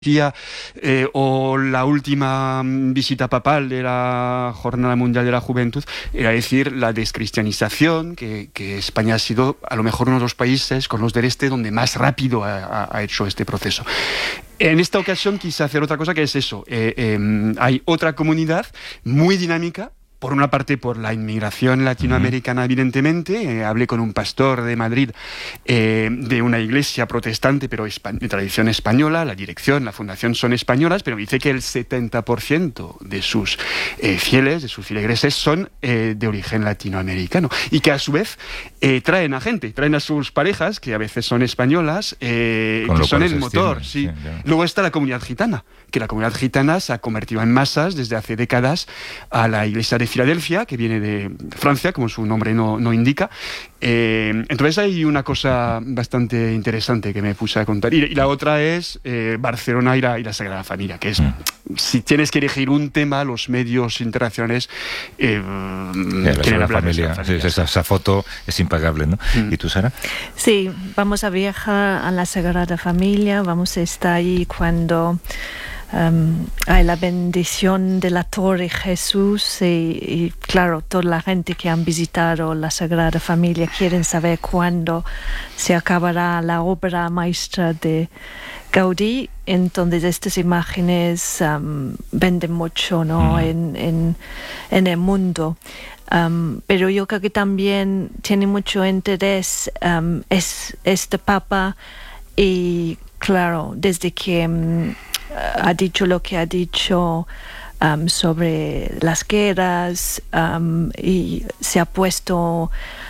o la última visita papal de la Jornada Mundial de la Juventud, era decir, la descristianización, que España ha sido a lo mejor uno de los países con los del este donde más rápido ha hecho este proceso. En esta ocasión quise hacer otra cosa, que es eso. Hay otra comunidad muy dinámica. Por una parte, por la inmigración latinoamericana, evidentemente. Hablé con un pastor de Madrid, de una iglesia protestante, pero de tradición española. La dirección, la fundación son españolas, pero me dice que el 70% de sus fieles, de sus feligreses, son de origen latinoamericano. Y que a su vez traen a sus parejas, que a veces son españolas, que son el motor. Sí. Luego está la comunidad gitana, que la comunidad gitana se ha convertido en masas desde hace décadas a la iglesia de Filadelfia, que viene de Francia, como su nombre no indica. Entonces hay una cosa bastante interesante que me puse a contar. Y la otra es Barcelona y la Sagrada Familia, que es, si tienes que elegir un tema, los medios internacionales quieren hablar de la familia. Esa foto es impagable, ¿no? ¿Y tú, Sara? Sí, vamos a viajar a la Sagrada Familia, vamos a estar ahí cuando hay la bendición de la Torre Jesús y claro, toda la gente que han visitado la Sagrada Familia quieren saber cuándo se acabará la obra maestra de Gaudí. Entonces estas imágenes venden mucho, ¿no? en el mundo. Pero yo creo que también tiene mucho interés es este Papa, y claro, desde que ha dicho lo que ha dicho sobre las guerras, y se ha puesto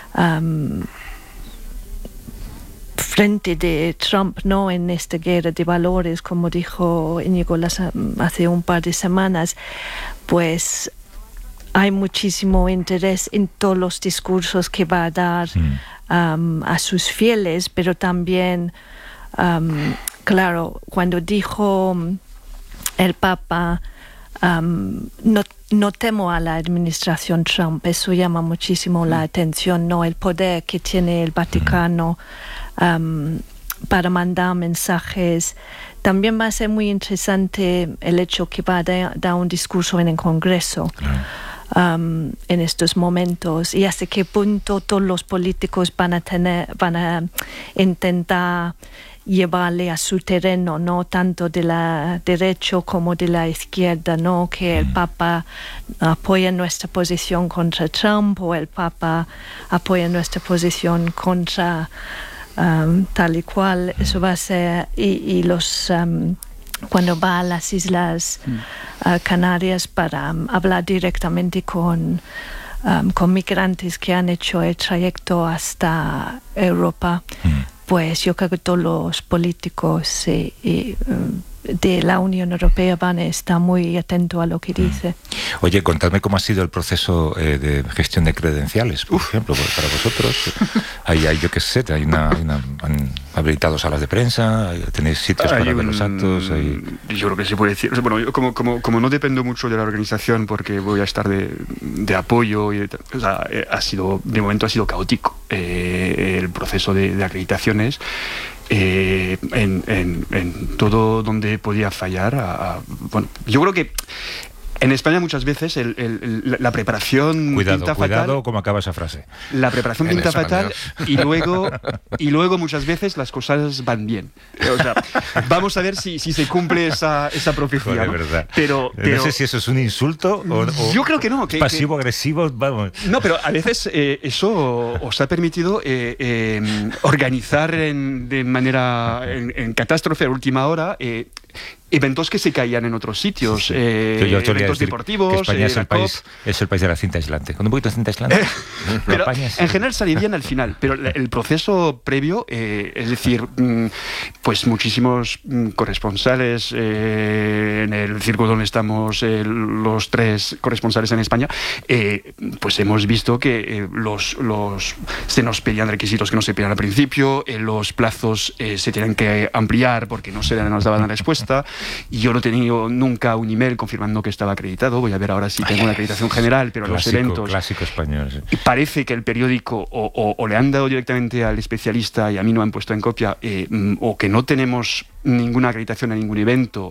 frente de Trump, ¿no? En esta guerra de valores, como dijo Íñigo hace un par de semanas, pues hay muchísimo interés en todos los discursos que va a dar a sus fieles, pero también claro, cuando dijo el Papa no temo a la administración Trump, eso llama muchísimo la atención, ¿no? El poder que tiene el Vaticano para mandar mensajes. También va a ser muy interesante el hecho que va a dar un discurso en el Congreso. En estos momentos, y hasta qué punto todos los políticos van a intentar llevarle a su terreno, no tanto de la derecha como de la izquierda, no que el Papa apoya nuestra posición contra Trump o el Papa apoya nuestra posición contra tal y cual. Eso va a ser, y los cuando va a las Islas Canarias para hablar directamente con migrantes que han hecho el trayecto hasta Europa, pues yo creo que todos los políticos de la Unión Europea van a estar muy atentos a lo que dice. Oye, contadme cómo ha sido el proceso de gestión de credenciales, por ejemplo, para vosotros. Hay yo qué sé, han habilitado salas de prensa, tenéis sitios para ver los actos. Yo creo que se puede decir. Bueno, yo como no dependo mucho de la organización, porque voy a estar de apoyo, o sea, de momento ha sido caótico el proceso de acreditaciones. En todo donde podía fallar. Bueno, yo creo que en España muchas veces la preparación pinta fatal. Cuidado cómo acaba esa frase. La preparación pinta fatal y luego muchas veces las cosas van bien. O sea, vamos a ver si se cumple esa profecía. Joder, ¿no? Verdad. Pero no sé si eso es un insulto o yo creo que no. Pasivo-agresivo, vamos. No, pero a veces eso os ha permitido organizar de manera en catástrofe a última hora eventos que se caían en otros sitios, eventos deportivos. Que España es el país de la cinta aislante. Con un poquito de cinta aislante. Pero en general salirían al final. Pero el proceso previo, es decir, pues muchísimos corresponsales en el círculo donde estamos los tres corresponsales en España, pues hemos visto que se nos pedían requisitos que no se pedían al principio, los plazos se tienen que ampliar porque no se nos daban la respuesta. y yo no he tenido nunca un email confirmando que estaba acreditado. Voy a ver ahora si tengo una acreditación general, pero clásico, los eventos... Clásico español. Sí. Y parece que el periódico o le han dado directamente al especialista y a mí no me han puesto en copia, o que no tenemos ninguna acreditación a ningún evento,